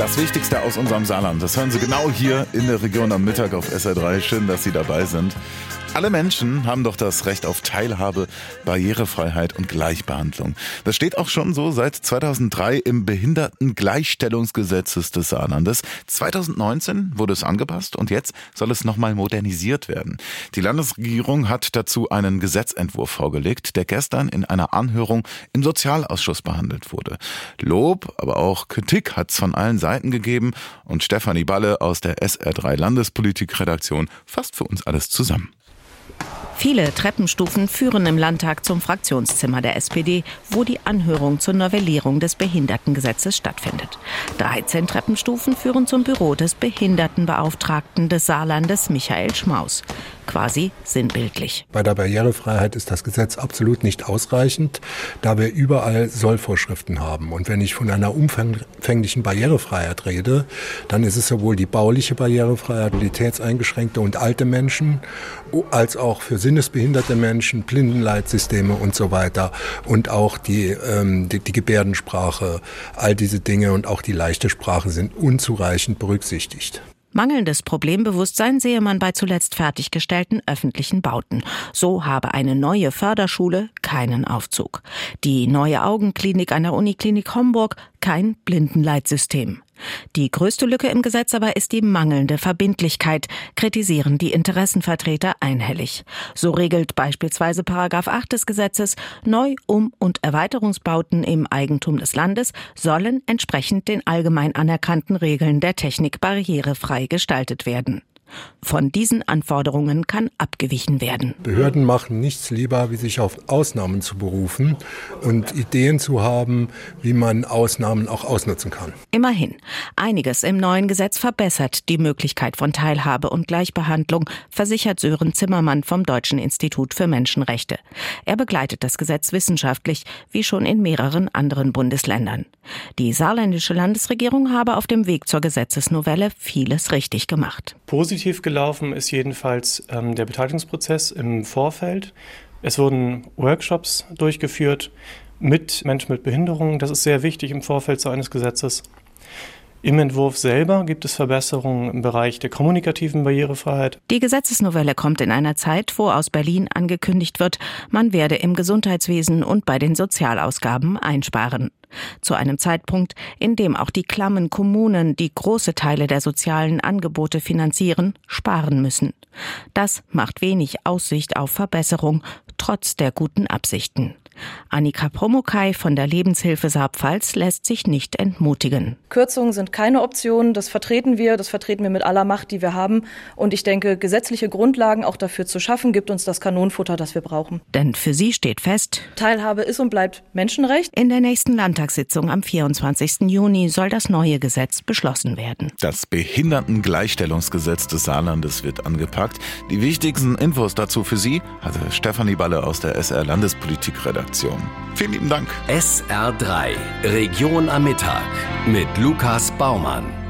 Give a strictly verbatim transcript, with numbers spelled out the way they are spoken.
Das Wichtigste aus unserem Saarland, das hören Sie genau hier in der Region am Mittag auf S R drei. Schön, dass Sie dabei sind. Alle Menschen haben doch das Recht auf Teilhabe, Barrierefreiheit und Gleichbehandlung. Das steht auch schon so seit zweitausenddrei im Behindertengleichstellungsgesetz des Saarlandes. zweitausendneunzehn wurde es angepasst und jetzt soll es nochmal modernisiert werden. Die Landesregierung hat dazu einen Gesetzentwurf vorgelegt, der gestern in einer Anhörung im Sozialausschuss behandelt wurde. Lob, aber auch Kritik hat es von allen Seiten gegeben und Stefanie Balle aus der S R drei Landespolitikredaktion fasst für uns alles zusammen. Viele Treppenstufen führen im Landtag zum Fraktionszimmer der S P D, wo die Anhörung zur Novellierung des Behindertengesetzes stattfindet. dreizehn Treppenstufen führen zum Büro des Behindertenbeauftragten des Saarlandes, Michael Schmaus. Quasi sinnbildlich. Bei der Barrierefreiheit ist das Gesetz absolut nicht ausreichend, da wir überall Sollvorschriften haben. Und wenn ich von einer umfänglichen Barrierefreiheit rede, dann ist es sowohl die bauliche Barrierefreiheit, mobilitätseingeschränkte und alte Menschen, als auch für sinnesbehinderte Menschen, Blindenleitsysteme und so weiter. Und auch die, ähm, die, die Gebärdensprache, all diese Dinge und auch die leichte Sprache sind unzureichend berücksichtigt. Mangelndes Problembewusstsein sehe man bei zuletzt fertiggestellten öffentlichen Bauten. So habe eine neue Förderschule keinen Aufzug. Die neue Augenklinik an der Uniklinik Homburg kein Blindenleitsystem. Die größte Lücke im Gesetz aber ist die mangelnde Verbindlichkeit, kritisieren die Interessenvertreter einhellig. So regelt beispielsweise Paragraph acht des Gesetzes, Neu-, Um- und Erweiterungsbauten im Eigentum des Landes sollen entsprechend den allgemein anerkannten Regeln der Technik barrierefrei gestaltet werden. Von diesen Anforderungen kann abgewichen werden. Behörden machen nichts lieber, wie sich auf Ausnahmen zu berufen und Ideen zu haben, wie man Ausnahmen auch ausnutzen kann. Immerhin, einiges im neuen Gesetz verbessert die Möglichkeit von Teilhabe und Gleichbehandlung, versichert Sören Zimmermann vom Deutschen Institut für Menschenrechte. Er begleitet das Gesetz wissenschaftlich, wie schon in mehreren anderen Bundesländern. Die saarländische Landesregierung habe auf dem Weg zur Gesetzesnovelle vieles richtig gemacht. Positiv gelaufen ist jedenfalls ähm, der Beteiligungsprozess im Vorfeld. Es wurden Workshops durchgeführt mit Menschen mit Behinderungen. Das ist sehr wichtig im Vorfeld so eines Gesetzes. Im Entwurf selber gibt es Verbesserungen im Bereich der kommunikativen Barrierefreiheit. Die Gesetzesnovelle kommt in einer Zeit, wo aus Berlin angekündigt wird, man werde im Gesundheitswesen und bei den Sozialausgaben einsparen. Zu einem Zeitpunkt, in dem auch die klammen Kommunen, die große Teile der sozialen Angebote finanzieren, sparen müssen. Das macht wenig Aussicht auf Verbesserung, trotz der guten Absichten. Annika Promokai von der Lebenshilfe Saarpfalz lässt sich nicht entmutigen. Kürzungen sind keine Option, das vertreten wir, das vertreten wir mit aller Macht, die wir haben. Und ich denke, gesetzliche Grundlagen auch dafür zu schaffen, gibt uns das Kanonenfutter, das wir brauchen. Denn für sie steht fest, Teilhabe ist und bleibt Menschenrecht. In der nächsten Landtagssitzung am vierundzwanzigsten Juni soll das neue Gesetz beschlossen werden. Das Behindertengleichstellungsgesetz des Saarlandes wird angepackt. Die wichtigsten Infos dazu für Sie hatte Stefanie Balle aus der S R Landespolitikredaktion. Vielen lieben Dank. S R drei, Region am Mittag mit Lukas Baumann.